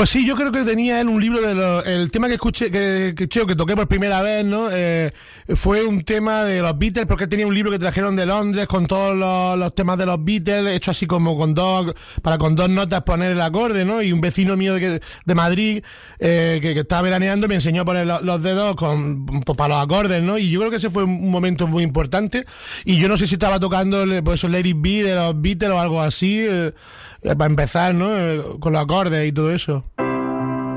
Pues sí, yo creo que tenía él un libro el tema que escuché, que toqué por primera vez, ¿no? Fue un tema de los Beatles, porque él tenía un libro que trajeron de Londres con todos los temas de los Beatles, hecho así como con dos notas poner el acorde, ¿no? Y un vecino mío de Madrid, que estaba veraneando, me enseñó a poner los dedos para los acordes, ¿no? Y yo creo que ese fue un momento muy importante. Y yo no sé si estaba tocando pues Let It Be de los Beatles o algo así, para empezar, ¿no? Con los acordes y todo eso.